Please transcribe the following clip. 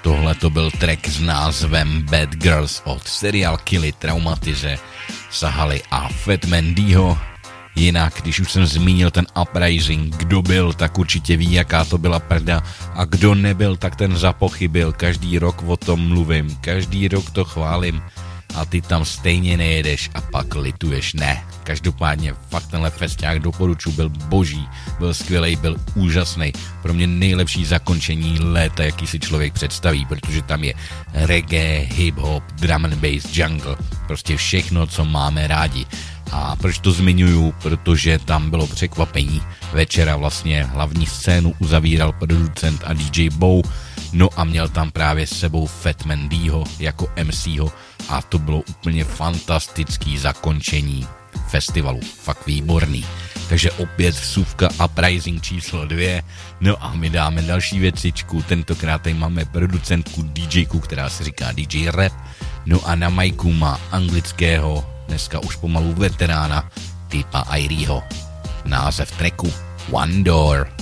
tohle to byl track s názvem Bad Girls od Serial Killy, Traumatize, Sahali a Fat Man Dho. Jinak, když už jsem zmínil ten Uprising, kdo byl, tak určitě ví, jaká to byla prda, a kdo nebyl, tak ten zapochybil. Každý rok o tom mluvím, každý rok to chválím a ty tam stejně nejedeš a pak lituješ. Ne, každopádně fakt tenhle festiák doporučuji, byl boží, byl skvělej, byl úžasný. Pro mě nejlepší zakončení léta, jaký si člověk představí, protože tam je reggae, hip-hop, drum and bass, jungle, prostě všechno, co máme rádi. A proč to zmiňuju? Protože tam bylo překvapení. Večera vlastně hlavní scénu uzavíral producent a DJ Bow, no a měl tam právě s sebou Fat Man Dho jako MCho a to bylo úplně fantastický zakončení festivalu. Fakt výborný. Takže opět vsuvka Uprising číslo 2. No a my dáme další věcičku. Tentokrát tady máme producentku DJku, která se říká DJ Rap. No a na majku má anglického, dneska už pomalu veterána, typa Irieho. Název tracku One Door.